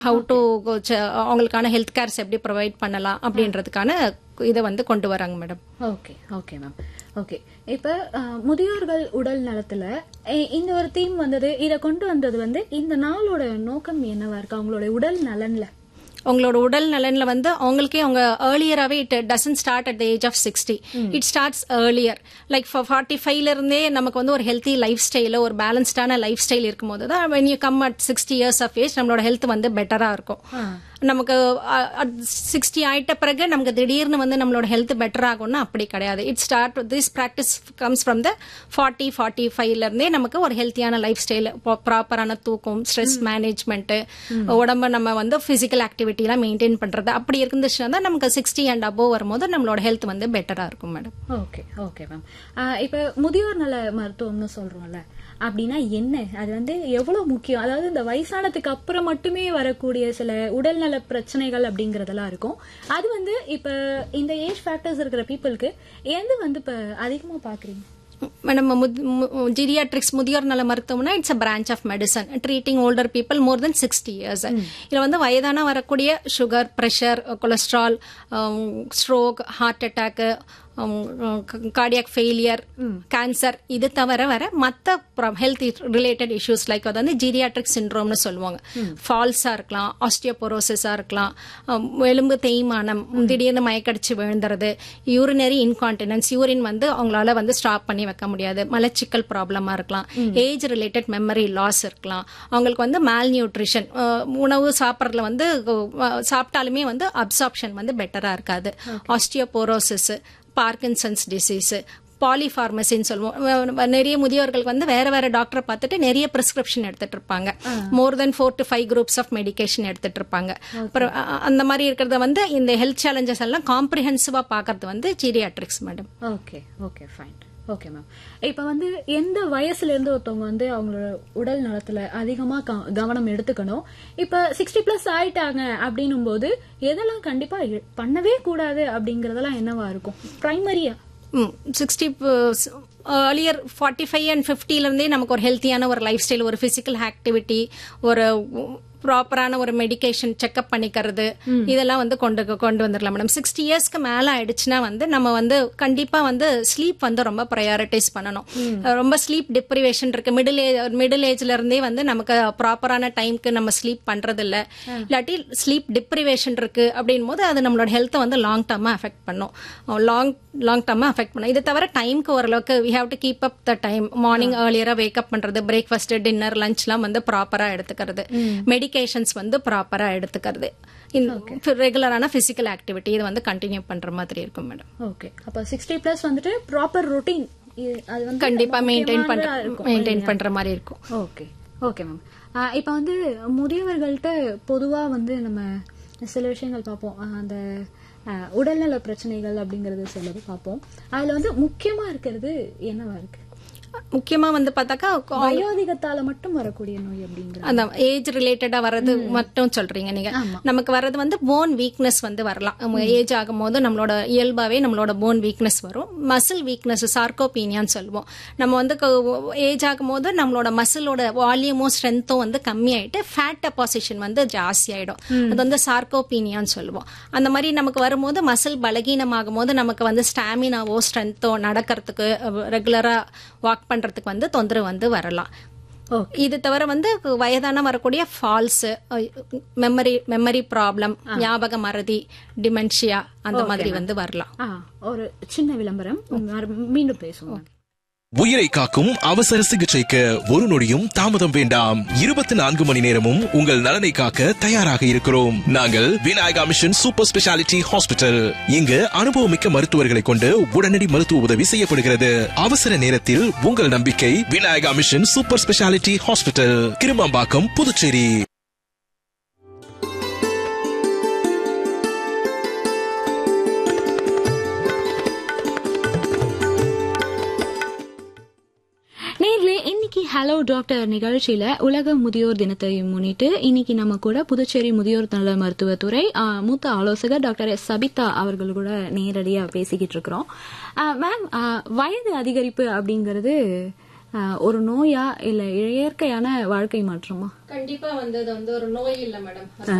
How to அவங்களுக்கான health CARES எப்படி provide பண்ணலாம் அப்படின்றதுக்கான இதை வந்து கொண்டு வராங்க madam. Okay okay ma'am. Okay, இப்ப முதியோர்கள் உடல் நலத்துல இந்த ஒரு தீம் வந்தது, இத கொண்டு வந்தது வந்து இந்த நாளோட நோக்கம் என்னவா இருக்கு? அவங்களோட உடல் நலன்ல உங்களோட உடல் நலன்ல வந்து அவங்களுக்கே அவங்க ஏர்லியராகவே it doesn't start at the age of 60. It starts earlier. Like 45ல இருந்தே நமக்கு வந்து ஒரு ஹெல்த்தி லைஃப் ஸ்டைல ஒரு பேலன்ஸ்டான லைஃப் ஸ்டைல் இருக்கும்போது தான் when you come at 60 years of age நம்மளோட ஹெல்த் வந்து பெட்டரா இருக்கும். நமக்கு 60 ஆயிட்ட பிறகு நமக்கு திடீர்னு வந்து நம்மளோட ஹெல்த் பெட்டர் ஆகும்னா அப்படி கிடையாது. It start this practice comes from the 40-45ல இருந்தே நமக்கு ஒரு ஹெல்த்தியான லைஃப் ஸ்டைல், ப்ராப்பரான தூக்கம், ஸ்ட்ரெஸ் மேனேஜ்மெண்ட், உடம்ப நம்ம வந்து பிசிக்கல் ஆக்டிவிட்டி எல்லாம் மெயின்டைன் பண்றது அப்படி இருந்துச்சுன்னா தான் நமக்கு 60 அண்ட் அபோவ் வரும்போது நம்மளோட ஹெல்த் வந்து பெட்டரா இருக்கும் மேடம். Okay okay ma'am. இப்ப முதியோர் நல மருத்துவம்னு சொல்றோம்ல, அப்படின்னா என்ன? அது வந்து எவ்வளவு முக்கியம்? அதாவது இந்த வயசானதுக்கு அப்புறம் மட்டுமே வரக்கூடிய சில உடல்நல பிரச்சனைகள் அப்படிங்கறதெல்லாம் இருக்கும். அது வந்து இப்ப இந்த ஏஜ் ஃபேக்டர்ஸ் இருக்கிற பீப்புளுக்கு எது வந்து இப்ப அதிகமா பாக்குறீங்க மேடம்? ஜீரியாட்ரிக்ஸ் முதியோர் நல மருத்துவம்னா it's a branch of medicine treating older people more then 60 years. இதுல வந்து வயதான வரக்கூடிய sugar, pressure, cholesterol, stroke, heart attack, cardiac failure, cancer, இது தவிர வர மற்ற ஹெல்த் ரிலேட்டட் இஷ்யூஸ் லைக் அது வந்து ஜீரியாட்ரிக் சிண்ட்ரோம்னு சொல்லுவாங்க. ஃபால்ஸா இருக்கலாம், ஆஸ்டியோபோரோசிஸா இருக்கலாம், எலும்பு தேய்மானம், திடீர்னு மயக்கடிச்சு விழுந்துறது, யூரினரி இன்கான்டினன்ஸ், யூரின் வந்து அவங்களால வந்து ஸ்டாப் பண்ணி வைக்க முடியாது, மலச்சிக்கல் ப்ராப்ளமா இருக்கலாம், ஏஜ் ரிலேட்டட் மெமரி லாஸ் இருக்கலாம், அவங்களுக்கு வந்து மால் நியூட்ரிஷன், உணவு சாப்பிட்றதுல வந்து சாப்பிட்டாலுமே வந்து அப்சார்ப்ஷன் வந்து பெட்டரா இருக்காது, ஆஸ்டியோபோரோசிஸ், பார்க்கின்சன்ஸ் டிசீஸ், பாலிஃபார்மசின்னு சொல்லுவோம். நிறைய முதியோர்களுக்கு வந்து வேற வேற டாக்டரை பார்த்துட்டு நிறைய பிரிஸ்கிரிப்ஷன் எடுத்துட்டு இருப்பாங்க. மோர் தென் 4 to 5 groups ஆஃப் மெடிகேஷன் எடுத்துட்டு இருப்பாங்க. அப்புறம் அந்த மாதிரி இருக்கிறத வந்து இந்த ஹெல்த் சேலஞ்சஸ் எல்லாம் காம்ப்ரிஹென்சிவா பாக்குறது வந்து geriatrics madam. Okay okay fine. Okay ma'am. இப்ப வந்து எந்த வயசுல இருந்து ஒருத்தவங்க வந்து அவங்களோட உடல் நலத்துல அதிகமா கவனம் எடுத்துக்கணும்? இப்ப 60+ ஆயிட்டாங்க அப்படின்னும் போது எதெல்லாம் கண்டிப்பா பண்ணவே கூடாது அப்படிங்கறதெல்லாம் என்னவா இருக்கும் பிரைமரியா? 60 earlier 45 and 50ல இருந்தே நமக்கு ஒரு ஹெல்த்தியான ஒரு லைஃப் ஸ்டைல், ஒரு பிசிக்கல் ஆக்டிவிட்டி, ஒரு ப்ராப்பரான ஒரு மெடிகேஷன் செக்அப் பண்ணிக்கிறது, இதெல்லாம் வந்து கொண்டு வந்துடலாம் மேடம். 60 yearsக்கு மேல ஆயிடுச்சுன்னா வந்து நம்ம வந்து கண்டிப்பா வந்து ஸ்லீப் வந்து ரொம்ப ப்ரையாரிட்டைஸ் பண்ணணும். ரொம்ப ஸ்லீப் டிப்ரிவேஷன் இருக்கு. மிடில் ஏஜ்ல இருந்தே வந்து நமக்கு ப்ராப்பரான டைம்க்கு நம்ம ஸ்லீப் பண்றது இல்ல, இல்லாட்டி ஸ்லீப் டிப்ரிவேஷன் இருக்கு அப்படின் போது அது நம்மளோட ஹெல்த்தை வந்து லாங் டர்மா அஃபெக்ட் பண்ணும். லாங் டர்மா அஃபெக்ட் பண்ணும். இது தவிர டைம்க்கு ஓரளவுக்கு we have to keep up the time. Morning ஏர்லியரா wake up பண்றது, பிரேக்ஃபாஸ்ட், டின்னர், லஞ்ச்லாம் வந்து ப்ராப்பரா எடுத்துக்கிறது, மெடிகேஷன்ஸ் வந்து ப்ராப்பரா எடுத்துக்கிறது, ரெகுலரான பிசிக்கல் ஆக்டிவிட்டி இது வந்து கண்டினியூ பண்ற மாதிரி இருக்கும் மேடம். ஓகே, அப்ப 60+ வந்துட்டு ப்ராப்பர் ரொட்டீன் அது வந்து கண்டிப்பா மெயின்டைன் பண்ற மாதிரி இருக்கும். Okay okay ma'am. இப்ப வந்து முதியவர்கள்ட்ட பொதுவா வந்து நம்ம சில விஷயங்கள் பார்ப்போம், அந்த உடல்நல பிரச்சனைகள் அப்படிங்கறது சிலது பார்ப்போம். அதுல வந்து முக்கியமா இருக்கிறது என்னவா இருக்கு? முக்கியமா வந்து பார்த்தாக்கா வயோதிகத்தால மட்டும் வரக்கூடிய நோய் அப்படிங்கிற அந்த ஏஜ் ரிலேட்டடா வர்றது மட்டும் சொல்றீங்க நீங்க. நமக்கு வர்றது வந்து போன் வீக்னஸ் வந்து வரலாம். ஏஜ் ஆகும் போது நம்மளோட இயல்பாவே நம்மளோட போன் வீக்னஸ் வரும். மசில் வீக்னஸ், சார்கோபீனியான்னு சொல்லுவோம். நம்ம வந்து ஏஜ் ஆகும் போது நம்மளோட மசிலோட வால்யூமும் ஸ்ட்ரென்த்தும் வந்து கம்மியாயிட்டு ஃபேட் டெபாசிஷன் வந்து ஜாஸ்தி ஆயிடும். அது வந்து சார்கோபீனியான்னு சொல்லுவோம். அந்த மாதிரி நமக்கு வரும்போது மசில் பலகீனமாகும் போது நமக்கு வந்து ஸ்டாமினாவோ ஸ்ட்ரென்த்தோ நடக்கிறதுக்கு ரெகுலரா வாக் பண்றதுக்கு வந்து தொந்தரவு வந்து வரலாம். இது தவிர வந்து வயதான வரக்கூடிய ஃபால்ஸ், மெமரி ப்ராப்ளம், ஞாபக மறதி, டிமென்ஷியா அந்த மாதிரி வந்து வரலாம். ஒரு சின்ன விளம்பரம், மீண்டும் பேசுவோம். உயிரை காக்கும் அவசர சிகிச்சைக்கு ஒரு நொடியும் தாமதம் வேண்டாம். 24 மணி நேரமும் உங்கள் நலனை காக்க தயாராக இருக்கிறோம். நாங்கள் Vinayaka mission super speciality hospital. இங்கு அனுபவமிக்க மருத்துவர்களை கொண்டு உடனடி மருத்துவ உதவி செய்யப்படுகிறது. அவசர நேரத்தில் உங்கள் நம்பிக்கை Vinayaka mission super speciality hospital, Kirumampakkam, Puducherry. Hello doctor நிகழ்ச்சியில உலக முதியோர் தினத்தை முன்னிட்டு இன்னைக்கு நம்ம கூட புதுச்சேரி முதியோர் நல மருத்துவத்துறை மூத்த ஆலோசகர் டாக்டர் எஸ் சபிதா அவர்கள் கூட நேரடியா பேசிக்கிட்டு இருக்கிறோம். மேம், வயது அதிகரிப்பு அப்படிங்கிறது ஒரு நோயா இல்ல இயற்கையான வாழ்க்கை மாற்றமா? கண்டிப்பா வந்து அது வந்து ஒரு நோய் இல்ல மேடம்.